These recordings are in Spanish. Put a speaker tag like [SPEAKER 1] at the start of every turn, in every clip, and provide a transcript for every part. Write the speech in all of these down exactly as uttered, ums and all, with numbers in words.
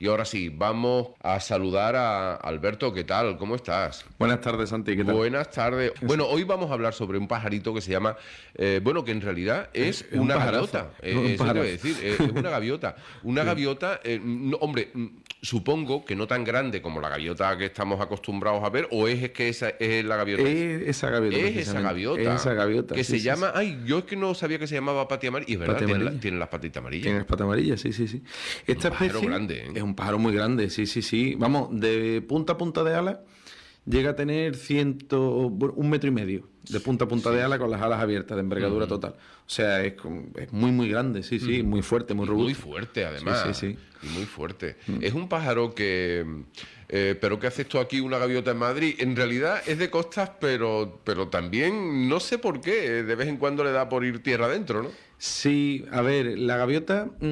[SPEAKER 1] Y ahora sí, vamos a saludar a Alberto. ¿Qué tal? ¿Cómo estás?
[SPEAKER 2] Buenas tardes, Santi. ¿Qué tal?
[SPEAKER 1] Buenas tardes. Bueno, hoy vamos a hablar sobre un pajarito que se llama, eh, bueno, que en realidad es,
[SPEAKER 2] es
[SPEAKER 1] una
[SPEAKER 2] un
[SPEAKER 1] gaviota. Eh,
[SPEAKER 2] un
[SPEAKER 1] eso te voy a decir, eh, es una gaviota. Una
[SPEAKER 2] sí.
[SPEAKER 1] gaviota, eh, no, hombre, supongo que no tan grande como la gaviota que estamos acostumbrados a ver, o es, es que esa es la gaviota.
[SPEAKER 2] Es esa gaviota.
[SPEAKER 1] Es esa gaviota.
[SPEAKER 2] Es esa gaviota.
[SPEAKER 1] Que
[SPEAKER 2] sí,
[SPEAKER 1] se
[SPEAKER 2] sí,
[SPEAKER 1] llama,
[SPEAKER 2] sí.
[SPEAKER 1] ay, yo es que no sabía que se llamaba patia amarilla. Y es verdad, tiene, la, tiene las patitas amarillas.
[SPEAKER 2] Tiene las patas amarillas, sí, sí, sí. Esta
[SPEAKER 1] un pájaro
[SPEAKER 2] especie
[SPEAKER 1] grande, ¿eh?
[SPEAKER 2] Es un pájaro muy grande, sí, sí, sí. Vamos, de punta a punta de ala llega a tener ciento, un metro y medio de punta a punta sí. de ala con las alas abiertas de envergadura uh-huh. total. O sea, es, es muy, muy grande, sí, sí, uh-huh. muy fuerte, muy robusto.
[SPEAKER 1] Muy fuerte, además.
[SPEAKER 2] Sí, sí, sí.
[SPEAKER 1] Y muy fuerte.
[SPEAKER 2] Uh-huh.
[SPEAKER 1] Es un pájaro que... Eh, pero ¿qué haces tú aquí, una gaviota en Madrid? En realidad es de costas, pero, pero también no sé por qué. De vez en cuando le da por ir tierra adentro, ¿no?
[SPEAKER 2] Sí, a ver, la gaviota mmm,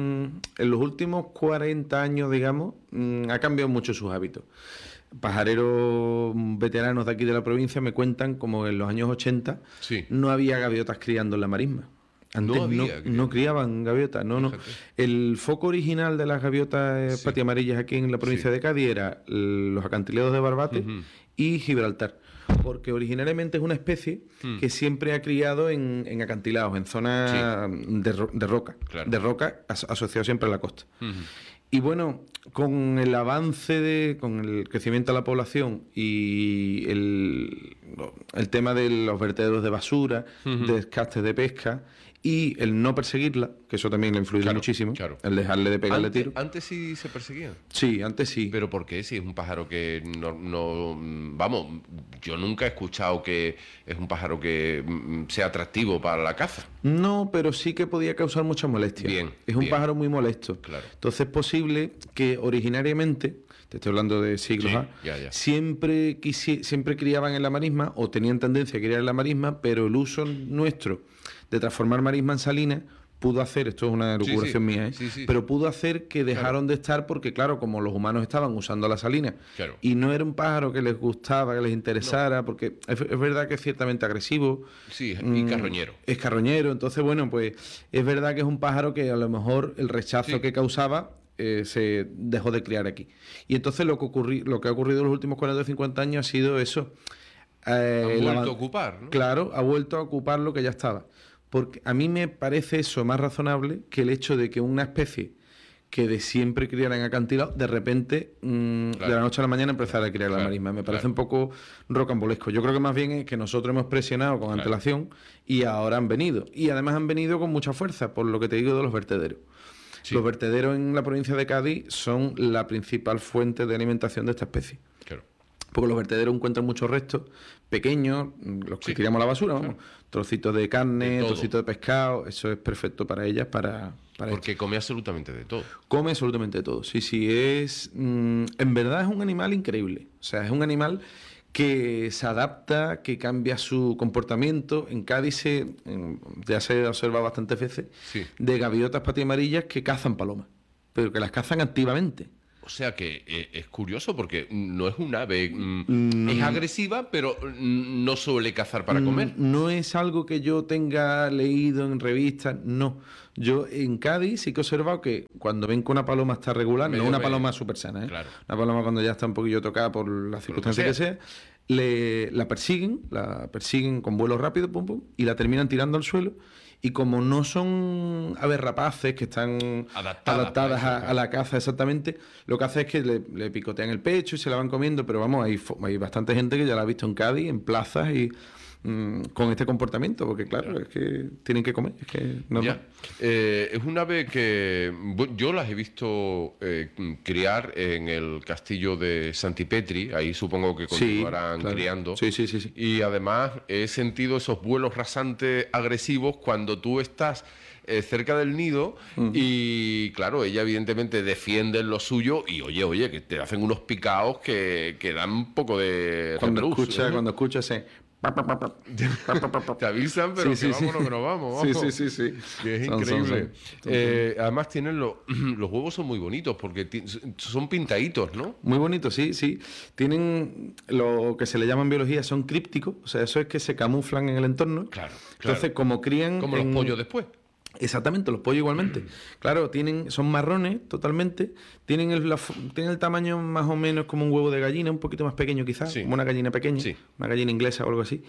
[SPEAKER 2] en los últimos cuarenta años, digamos, mmm, ha cambiado mucho sus hábitos. Pajareros veteranos de aquí de la provincia me cuentan como en los años ochenta sí. no había gaviotas criando en la marisma. Antes no, había, no, no criaban gaviotas, no, Fíjate. no. El foco original de las gaviotas sí. patiamarillas aquí en la provincia sí. de Cádiz era los acantilados de Barbate uh-huh. y Gibraltar, porque originariamente es una especie uh-huh. que siempre ha criado en, en acantilados, en zonas sí. de, ro- de roca, claro. de roca as- asociado siempre a la costa. Uh-huh. Y bueno, con el avance, de, con el crecimiento de la población y el, el tema de los vertederos de basura, uh-huh. de descastes de pesca y el no perseguirla, que eso también le ha influido
[SPEAKER 1] claro,
[SPEAKER 2] muchísimo,
[SPEAKER 1] claro.
[SPEAKER 2] el dejarle de pegarle
[SPEAKER 1] antes,
[SPEAKER 2] tiro.
[SPEAKER 1] ¿Antes sí se perseguían?
[SPEAKER 2] Sí, antes sí.
[SPEAKER 1] ¿Pero por qué? Si es un pájaro que no, no... Vamos, yo nunca he escuchado que es un pájaro que sea atractivo para la caza.
[SPEAKER 2] No, pero sí que podía causar mucha molestia.
[SPEAKER 1] Bien,
[SPEAKER 2] Es un
[SPEAKER 1] bien.
[SPEAKER 2] pájaro muy molesto.
[SPEAKER 1] Claro.
[SPEAKER 2] Entonces es posible que originariamente, te estoy hablando de siglos,
[SPEAKER 1] sí,
[SPEAKER 2] ¿ah?
[SPEAKER 1] ya, ya.
[SPEAKER 2] Siempre, quisi- siempre criaban en la marisma o tenían tendencia a criar en la marisma, pero el uso nuestro de transformar marisma en salina pudo hacer, esto es una elucubración
[SPEAKER 1] sí, sí.
[SPEAKER 2] mía, ¿eh?
[SPEAKER 1] sí, sí.
[SPEAKER 2] pero pudo hacer que dejaron claro. de estar porque, claro, como los humanos estaban usando la salina
[SPEAKER 1] claro.
[SPEAKER 2] y no era un pájaro que les gustaba, que les interesara, no. porque es, es verdad que es ciertamente agresivo.
[SPEAKER 1] Sí, y carroñero.
[SPEAKER 2] Es carroñero, entonces, bueno, pues es verdad que es un pájaro que a lo mejor el rechazo sí. que causaba eh, se dejó de criar aquí. Y entonces lo que, ocurri- lo que ha ocurrido en los últimos cuarenta o cincuenta años ha sido eso.
[SPEAKER 1] Eh, ha vuelto
[SPEAKER 2] la,
[SPEAKER 1] a ocupar, ¿no?
[SPEAKER 2] Claro, ha vuelto a ocupar lo que ya estaba. Porque a mí me parece eso más razonable que el hecho de que una especie que de siempre criara en acantilado, de repente, mmm, claro. de la noche a la mañana empezara a criar claro. la marisma. Me parece claro. un poco rocambolesco. Yo creo que más bien es que nosotros hemos presionado con claro. antelación y ahora han venido. Y además han venido con mucha fuerza, por lo que te digo de los vertederos. Sí. Los vertederos en la provincia de Cádiz son la principal fuente de alimentación de esta especie.
[SPEAKER 1] Claro.
[SPEAKER 2] Porque los vertederos encuentran muchos restos pequeños, los que sí. tiramos a la basura, vamos, claro. trocitos de carne, de trocitos de pescado, eso es perfecto para ellas, para... para
[SPEAKER 1] Porque esto. Come absolutamente de todo.
[SPEAKER 2] Come absolutamente de todo, sí, sí, es... Mmm, en verdad es un animal increíble, o sea, es un animal que se adapta, que cambia su comportamiento. En Cádiz se, en, ya se ha observado bastantes veces, sí. de gaviotas patiamarillas que cazan palomas, pero que las cazan activamente.
[SPEAKER 1] O sea que eh, es curioso porque no es un ave, mm, es agresiva, pero no suele cazar para comer.
[SPEAKER 2] No es algo que yo tenga leído en revistas, no. Yo en Cádiz sí que he observado que cuando ven que una paloma está regular, medio no una medio. paloma súper sana, ¿eh?
[SPEAKER 1] Claro.
[SPEAKER 2] Una paloma cuando ya está un poquillo tocada por las circunstancias que sea, que sea le, la persiguen, la persiguen con vuelo rápido, pum, pum, y la terminan tirando al suelo. Y como no son aves rapaces que están
[SPEAKER 1] adaptadas,
[SPEAKER 2] adaptadas a, a la caza exactamente, lo que hace es que le, le picotean el pecho y se la van comiendo, pero vamos, hay, hay bastante gente que ya la ha visto en Cádiz, en plazas y mmm, con este comportamiento, porque claro, claro, es que tienen que comer, es que no.
[SPEAKER 1] Ya. Eh, es un ave que bueno, yo las he visto eh, criar en el castillo de Santipetri, ahí supongo que continuarán
[SPEAKER 2] sí, claro.
[SPEAKER 1] criando.
[SPEAKER 2] Sí, sí, sí, sí.
[SPEAKER 1] Y además he sentido esos vuelos rasantes agresivos cuando tú estás eh, cerca del nido uh-huh. y claro, ella evidentemente defiende lo suyo y oye, oye, que te hacen unos picaos que, que dan un poco de
[SPEAKER 2] cuando
[SPEAKER 1] rebrus,
[SPEAKER 2] escucha,
[SPEAKER 1] ¿no?
[SPEAKER 2] cuando escucha ese
[SPEAKER 1] te avisan, pero
[SPEAKER 2] sí,
[SPEAKER 1] que
[SPEAKER 2] sí,
[SPEAKER 1] vámonos,
[SPEAKER 2] sí.
[SPEAKER 1] que nos vamos, vamos.
[SPEAKER 2] Sí, sí, sí, sí.
[SPEAKER 1] Que es
[SPEAKER 2] son,
[SPEAKER 1] increíble.
[SPEAKER 2] son, son.
[SPEAKER 1] Eh, además tienen los, los huevos son muy bonitos porque t- son pintaditos, ¿no?
[SPEAKER 2] Muy bonitos, sí, sí. Tienen lo que se le llama en biología, son crípticos, o sea, eso es que se camuflan en el entorno.
[SPEAKER 1] Claro, claro.
[SPEAKER 2] Entonces, como crían...
[SPEAKER 1] Como
[SPEAKER 2] en...
[SPEAKER 1] los pollos después.
[SPEAKER 2] Exactamente, los pollos igualmente. Claro, tienen, son marrones totalmente, tienen el, la, tienen el tamaño más o menos como un huevo de gallina, un poquito más pequeño quizás,
[SPEAKER 1] Sí.
[SPEAKER 2] como una gallina pequeña,
[SPEAKER 1] Sí.
[SPEAKER 2] una gallina inglesa o algo así.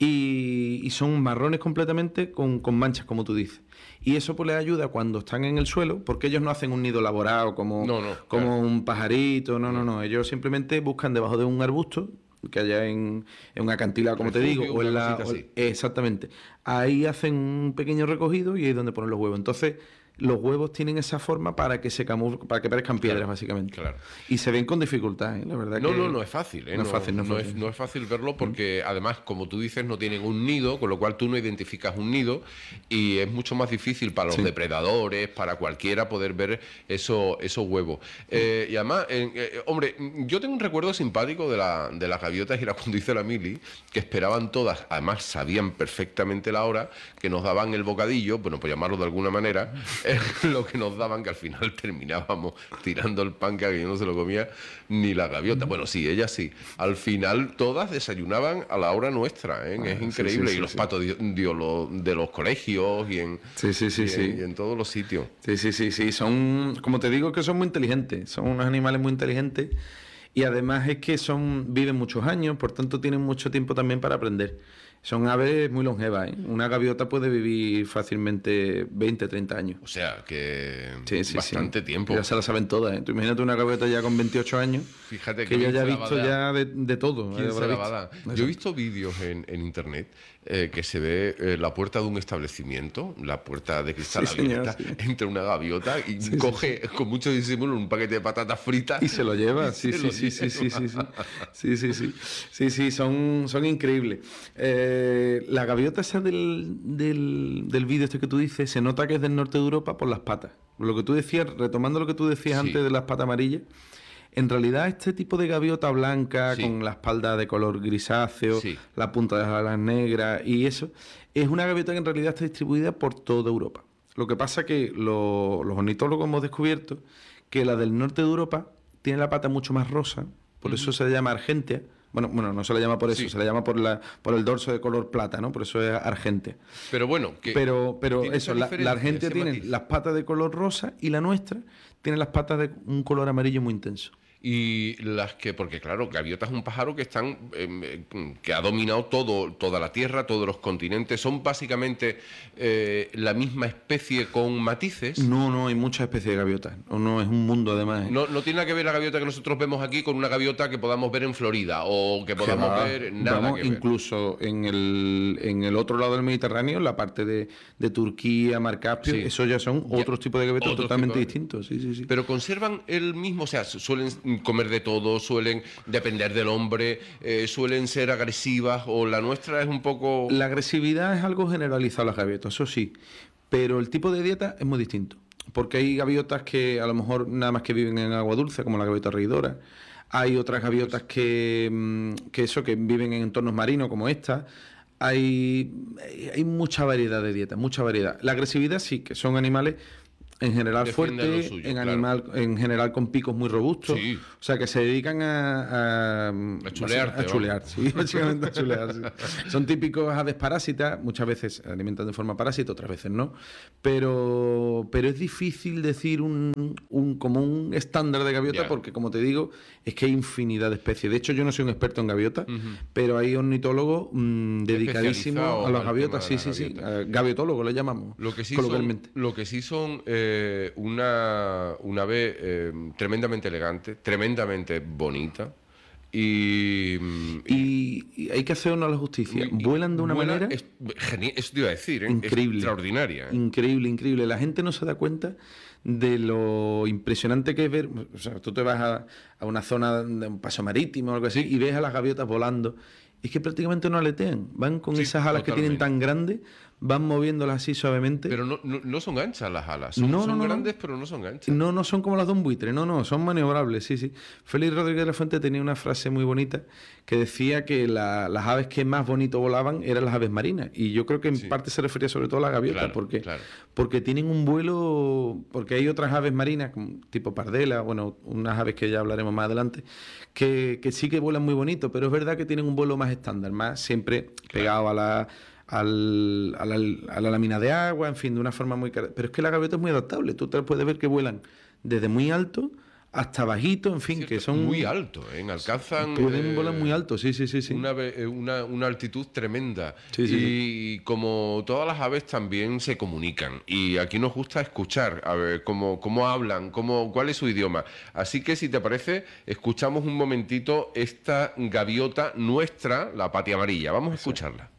[SPEAKER 2] Y, y son marrones completamente con, con manchas, como tú dices. Y eso pues les ayuda cuando están en el suelo, porque ellos no hacen un nido elaborado como,
[SPEAKER 1] No, no,
[SPEAKER 2] como
[SPEAKER 1] claro.
[SPEAKER 2] un pajarito, no, no, no. Ellos simplemente buscan debajo de un arbusto que haya en, en un acantilado, como te
[SPEAKER 1] Refugio,
[SPEAKER 2] digo, o en
[SPEAKER 1] una
[SPEAKER 2] la...
[SPEAKER 1] cosita
[SPEAKER 2] o-
[SPEAKER 1] así.
[SPEAKER 2] exactamente. Ahí hacen un pequeño recogido y ahí es donde ponen los huevos. Entonces, los huevos tienen esa forma para que se camuf- para que parezcan piedras,
[SPEAKER 1] Claro,
[SPEAKER 2] básicamente.
[SPEAKER 1] claro.
[SPEAKER 2] Y se ven con dificultad, ¿eh? La verdad
[SPEAKER 1] No,
[SPEAKER 2] que...
[SPEAKER 1] no, no es fácil, ¿eh?
[SPEAKER 2] No es fácil, no es fácil.
[SPEAKER 1] no es fácil verlo porque además, como tú dices, no tienen un nido, con lo cual tú no identificas un nido y es mucho más difícil para los
[SPEAKER 2] Sí.
[SPEAKER 1] depredadores, para cualquiera poder ver eso- esos huevos. Eh, y además, eh, eh, hombre, yo tengo un recuerdo simpático de, la, de las gaviotas y era cuando hice la mili, que esperaban todas, además sabían perfectamente la hora, que nos daban el bocadillo, bueno, por llamarlo de alguna manera, eh, lo que nos daban, que al final terminábamos tirando el pan, que yo no se lo comía ni la gaviota. Bueno, sí, ellas sí. Al final todas desayunaban a la hora nuestra, ¿eh?
[SPEAKER 2] Ah,
[SPEAKER 1] Es
[SPEAKER 2] sí,
[SPEAKER 1] increíble.
[SPEAKER 2] sí, sí,
[SPEAKER 1] y los
[SPEAKER 2] sí.
[SPEAKER 1] patos de, de lo- de los colegios y en,
[SPEAKER 2] Sí, sí, sí,
[SPEAKER 1] y en-
[SPEAKER 2] sí.
[SPEAKER 1] y en todos los sitios.
[SPEAKER 2] Sí, sí, sí, sí. Son, como te digo, que son muy inteligentes. Son unos animales muy inteligentes. Y además es que son, viven muchos años, por tanto tienen mucho tiempo también para aprender. Son aves muy longevas, ¿eh? Una gaviota puede vivir fácilmente veinte, treinta años.
[SPEAKER 1] O sea, que
[SPEAKER 2] Sí, sí,
[SPEAKER 1] bastante
[SPEAKER 2] sí.
[SPEAKER 1] tiempo.
[SPEAKER 2] Ya se la saben todas, ¿eh? Tú imagínate una gaviota ya con veintiocho años,
[SPEAKER 1] Fíjate
[SPEAKER 2] que ella
[SPEAKER 1] quién
[SPEAKER 2] ya ha
[SPEAKER 1] se la
[SPEAKER 2] visto
[SPEAKER 1] va a dar.
[SPEAKER 2] ya de, de todo.
[SPEAKER 1] ¿Quién
[SPEAKER 2] eh,
[SPEAKER 1] se
[SPEAKER 2] habrá
[SPEAKER 1] la
[SPEAKER 2] visto.
[SPEAKER 1] va a dar?
[SPEAKER 2] Eso.
[SPEAKER 1] Yo he visto vídeos en, en internet eh, que se ve eh, la puerta de un establecimiento, la puerta de cristal
[SPEAKER 2] Sí, señor,
[SPEAKER 1] abierta,
[SPEAKER 2] sí.
[SPEAKER 1] entre una gaviota y
[SPEAKER 2] Sí, sí,
[SPEAKER 1] coge con mucho disimulo un paquete de patatas fritas.
[SPEAKER 2] Y se lo lleva, sí,
[SPEAKER 1] se
[SPEAKER 2] sí,
[SPEAKER 1] lo
[SPEAKER 2] sí, sí, sí,
[SPEAKER 1] lleva.
[SPEAKER 2] sí, sí, sí, sí, sí, sí, sí, son, son increíbles. Eh, la gaviota esa del, del, del vídeo este que tú dices, se nota que es del norte de Europa por las patas. Lo que tú decías, retomando lo que tú decías
[SPEAKER 1] Sí.
[SPEAKER 2] antes de las patas amarillas, en realidad este tipo de gaviota blanca,
[SPEAKER 1] Sí.
[SPEAKER 2] con la espalda de color grisáceo,
[SPEAKER 1] Sí.
[SPEAKER 2] la punta de las alas negras y eso, es una gaviota que en realidad está distribuida por toda Europa. Lo que pasa que lo- los ornitólogos hemos descubierto que la del norte de Europa tiene la pata mucho más rosa, por eso se le llama argentea. Bueno, bueno, no se le llama por eso,
[SPEAKER 1] Sí.
[SPEAKER 2] se le llama por la por el dorso de color plata, ¿no? Por eso es argentea.
[SPEAKER 1] Pero bueno, que
[SPEAKER 2] Pero, pero
[SPEAKER 1] tiene
[SPEAKER 2] eso,
[SPEAKER 1] esa
[SPEAKER 2] la,
[SPEAKER 1] diferencia,
[SPEAKER 2] la argentea
[SPEAKER 1] ese
[SPEAKER 2] tiene
[SPEAKER 1] matiz.
[SPEAKER 2] las patas de color rosa y la nuestra tiene las patas de un color amarillo muy intenso.
[SPEAKER 1] Y las que, porque claro, gaviota es un pájaro que están eh, eh, que ha dominado todo, toda la Tierra, todos los continentes. Son básicamente eh, la misma especie con matices.
[SPEAKER 2] No, no, hay muchas especies de gaviotas. O no, es un mundo además. ¿eh?
[SPEAKER 1] No, no tiene nada que ver la gaviota que nosotros vemos aquí con una gaviota que podamos ver en Florida o que podamos
[SPEAKER 2] va,
[SPEAKER 1] ver nada
[SPEAKER 2] vamos,
[SPEAKER 1] que ver.
[SPEAKER 2] incluso en el, en el otro lado del Mediterráneo, en la parte de, de Turquía, Mar Caspio,
[SPEAKER 1] Sí.
[SPEAKER 2] eso ya son
[SPEAKER 1] Ya,
[SPEAKER 2] otros tipos de gaviotas
[SPEAKER 1] otros
[SPEAKER 2] totalmente
[SPEAKER 1] tipos de-
[SPEAKER 2] distintos. Sí, sí, sí.
[SPEAKER 1] Pero conservan el mismo, o sea, suelen comer de todo, suelen depender del hombre, eh, suelen ser agresivas o la nuestra es un poco...
[SPEAKER 2] La agresividad es algo generalizado en las gaviotas, eso sí, pero el tipo de dieta es muy distinto. Porque hay gaviotas que a lo mejor nada más que viven en agua dulce, como la gaviota reidora. Hay otras gaviotas que, mm, que eso, que viven en entornos marinos, como esta. Hay, hay mucha variedad de dieta, mucha variedad. La agresividad sí, que son animales en general
[SPEAKER 1] Defienden lo
[SPEAKER 2] fuertes,
[SPEAKER 1] suyo,
[SPEAKER 2] en
[SPEAKER 1] claro.
[SPEAKER 2] animal, en general con picos muy robustos.
[SPEAKER 1] Sí.
[SPEAKER 2] O sea, que se dedican a... A,
[SPEAKER 1] A chulearte,
[SPEAKER 2] a chulear, sí, básicamente a chulear, sí. Son típicos aves parásitas, muchas veces se alimentan de forma parásita, otras veces no. Pero, pero es difícil decir un, un como un estándar de gaviota
[SPEAKER 1] Ya.
[SPEAKER 2] porque, como te digo, es que hay infinidad de especies. De hecho, yo no soy un experto en gaviotas, pero hay ornitólogos mm, dedicadísimos
[SPEAKER 1] Especializados
[SPEAKER 2] a las
[SPEAKER 1] al
[SPEAKER 2] gaviotas.
[SPEAKER 1] tema
[SPEAKER 2] Sí,
[SPEAKER 1] de
[SPEAKER 2] sí,
[SPEAKER 1] las
[SPEAKER 2] sí.
[SPEAKER 1] gaviotas.
[SPEAKER 2] Eh, Gaviotólogos le llamamos
[SPEAKER 1] Lo que sí son,
[SPEAKER 2] coloquialmente.
[SPEAKER 1] lo que sí son eh, una, una ave eh, tremendamente elegante, tremendamente bonita y...
[SPEAKER 2] Y, y hay que hacer honor a la justicia.
[SPEAKER 1] y- y
[SPEAKER 2] Vuelan de una
[SPEAKER 1] vuela
[SPEAKER 2] manera
[SPEAKER 1] es- geni- eso te iba a decir, ¿eh?
[SPEAKER 2] increíble.
[SPEAKER 1] Extraordinaria. ¿eh?
[SPEAKER 2] Increíble, increíble. La gente no se da cuenta de lo impresionante que es ver. O sea, tú te vas a, a una zona de un paso marítimo o algo así y ves a las gaviotas volando. Es que prácticamente no aletean. Van con
[SPEAKER 1] Sí,
[SPEAKER 2] esas alas que tienen
[SPEAKER 1] totalmente.
[SPEAKER 2] tan grandes, van moviéndolas así suavemente.
[SPEAKER 1] Pero no, no, no son anchas las alas, son,
[SPEAKER 2] No, no,
[SPEAKER 1] son
[SPEAKER 2] no, no.
[SPEAKER 1] grandes pero no son anchas.
[SPEAKER 2] No, no son como las de un buitre, no, no, son maniobrables, sí, sí. Félix Rodríguez de la Fuente tenía una frase muy bonita que decía que la- las aves que más bonito volaban eran las aves marinas. Y yo creo que en
[SPEAKER 1] Sí.
[SPEAKER 2] parte se refería sobre todo a la gaviota,
[SPEAKER 1] Claro,
[SPEAKER 2] porque,
[SPEAKER 1] claro.
[SPEAKER 2] porque tienen un vuelo, porque hay otras aves marinas, como tipo pardela, bueno, unas aves que ya hablaremos más adelante, que, que sí que vuelan muy bonito, pero es verdad que tienen un vuelo más estándar, más siempre pegado a la al, a, la, a la lámina de agua, en fin, de una forma muy... Pero es que la gaviota es muy adaptable, tú te puedes ver que vuelan desde muy alto hasta bajito, en fin,
[SPEAKER 1] Cierto,
[SPEAKER 2] que son...
[SPEAKER 1] muy alto, ¿eh? Alcanzan...
[SPEAKER 2] Pueden
[SPEAKER 1] eh,
[SPEAKER 2] volar muy alto, sí, sí, sí. sí.
[SPEAKER 1] Una, una, una altitud tremenda.
[SPEAKER 2] Sí, sí,
[SPEAKER 1] y
[SPEAKER 2] sí.
[SPEAKER 1] como todas las aves también se comunican. Y aquí nos gusta escuchar, a ver, cómo, cómo hablan, cómo, cuál es su idioma. Así que, si te parece, escuchamos un momentito esta gaviota nuestra, la patia amarilla. Vamos a escucharla.